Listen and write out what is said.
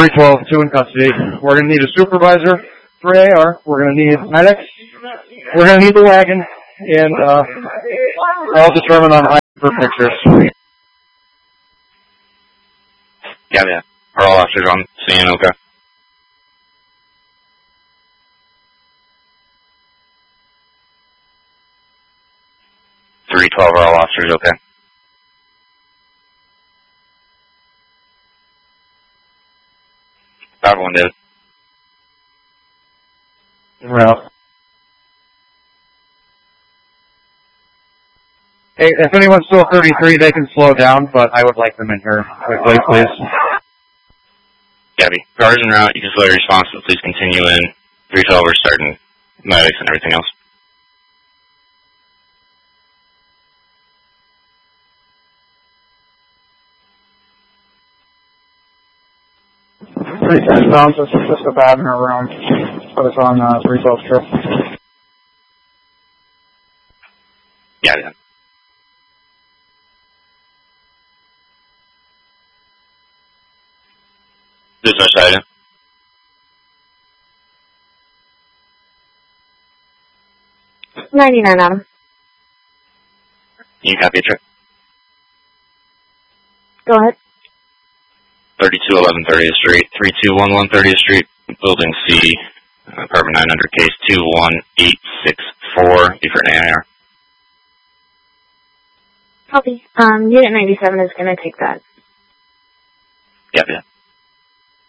312, 2 in custody. We're going to need a supervisor for AR. We're going to need medics. We're going to need the wagon. And I'll determine on high for pictures. Yeah. Are all officers on scene, okay? .312, are all officers okay? Everyone did. Well. Hey, if anyone's still 33, they can slow down, but I would like them in here quickly, please. Gabby, cars en route, you can slow your response, but please continue in. 312, we're starting medics and everything else. It's just a bad in her room. Put us on 312 trip. Yeah. There's no side. 99, Adam. You copy a trip? Go ahead. 3211 30th Street, 3211 30th Street, Building C, apartment 900, case 21864, be for an AIR. Copy. Unit 97 is going to take that. Yeah.